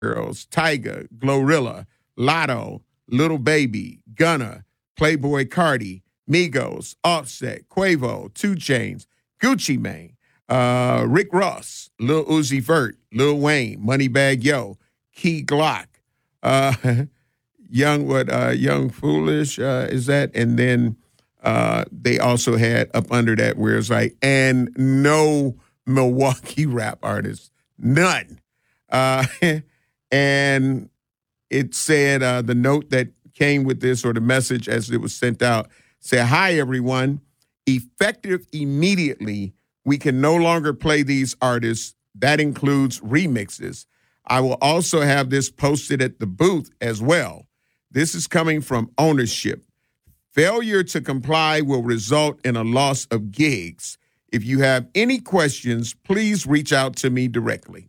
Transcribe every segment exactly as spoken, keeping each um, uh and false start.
Girls, Tyga, Glorilla, Lotto, Little Baby, Gunna, Playboy Cardi, Migos, Offset, Quavo, two Chainz, Gucci Mane, uh, Rick Ross, Lil Uzi Vert, Lil Wayne, Moneybagg Yo, Key Glock, uh, Young what? Uh, Young Foolish uh, is that? And then uh, they also had up under that where it's like, and no Milwaukee rap artists, none. Uh, and it said uh, the note that came with this, or the message as it was sent out, said, "Hi everyone, effective immediately. We can no longer play these artists. That includes remixes. I will also have this posted at the booth as well. This is coming from ownership. Failure to comply will result in a loss of gigs. If you have any questions, please reach out to me directly."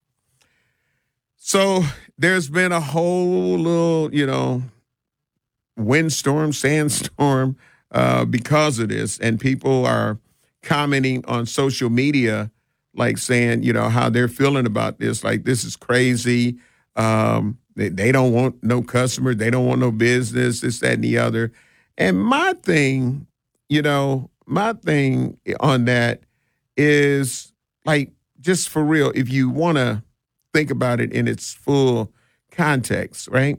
So there's been a whole little, you know, windstorm, sandstorm uh, because of this. And people are commenting on social media, like saying, you know, how they're feeling about this. Like, this is crazy. Um, they, they don't want no customer. They don't want no business, this, that, and the other. And my thing, you know, my thing on that is, like, just for real, if you want to think about it in its full context, right?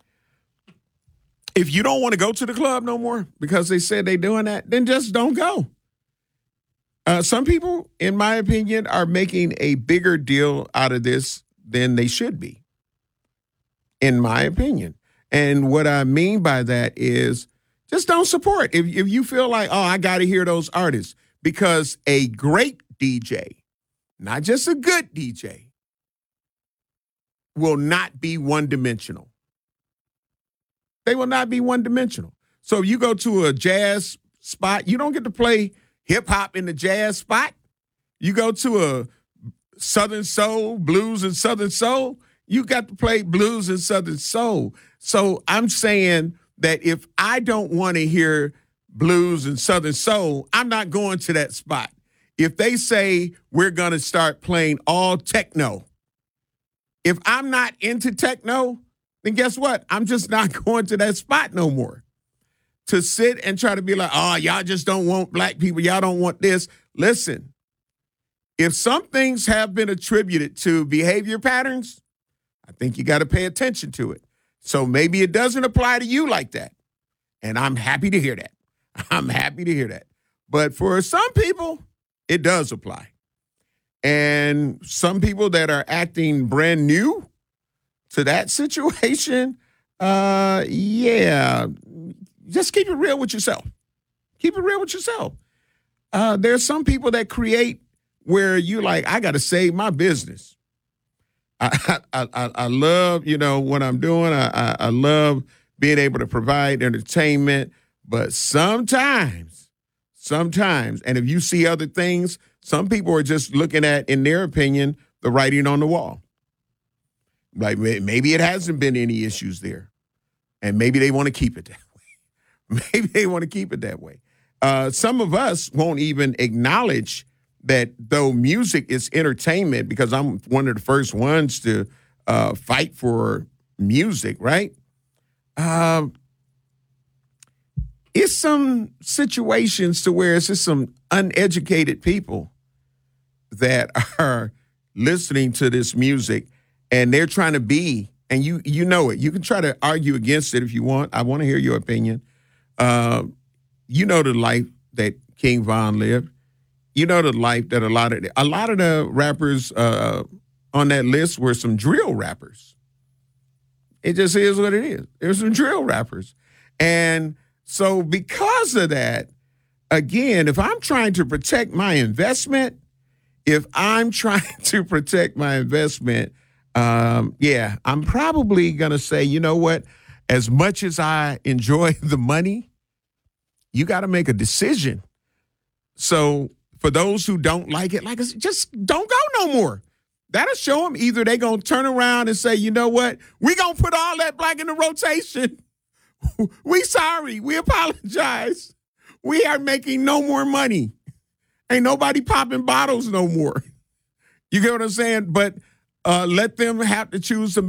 If you don't want to go to the club no more because they said they're doing that, then just don't go. Uh, some people, in my opinion, are making a bigger deal out of this than they should be, in my opinion. And what I mean by that is just don't support. If, if you feel like, oh, I got to hear those artists, because a great D J, not just a good D J, will not be one-dimensional. They will not be one-dimensional. So if you go to a jazz spot, you don't get to play hip-hop in the jazz spot. You go to a Southern soul, blues and Southern soul, you got to play blues and Southern soul. So I'm saying that if I don't want to hear blues and Southern soul, I'm not going to that spot. If they say we're going to start playing all techno, if I'm not into techno, then guess what? I'm just not going to that spot no more. To sit and try to be like, oh, y'all just don't want black people. Y'all don't want this. Listen, if some things have been attributed to behavior patterns, I think you got to pay attention to it. So maybe it doesn't apply to you like that. And I'm happy to hear that. I'm happy to hear that. But for some people, it does apply. And some people that are acting brand new to that situation, uh, yeah, just keep it real with yourself. Keep it real with yourself. Uh, there's some people that create where you like, I got to save my business. I, I, I, I love, you know, what I'm doing. I, I, I love being able to provide entertainment. But sometimes, sometimes, and if you see other things, some people are just looking at, in their opinion, the writing on the wall. Like, maybe it hasn't been any issues there. And maybe they want to keep it that way. Maybe they want to keep it that way. Uh, some of us won't even acknowledge that though music is entertainment, because I'm one of the first ones to uh, fight for music, right? Uh, it's some situations to where it's just some uneducated people that are listening to this music and they're trying to be, and you you know it. You can try to argue against it if you want. I want to hear your opinion. Uh, you know the life that King Von lived. You know the life that a lot of a lot of the rappers uh, on that list were some drill rappers. It just is what it is. There's some drill rappers. And so because of that, again, if I'm trying to protect my investment, if I'm trying to protect my investment, um, yeah, I'm probably going to say, you know what? As much as I enjoy the money, you got to make a decision. So for those who don't like it, like I said, just don't go no more. That'll show them either they going to turn around and say, you know what? We going to put all that black in the rotation. We sorry. We apologize. We are making no more money. Ain't nobody popping bottles no more. You get what I'm saying? But uh, let them have to choose to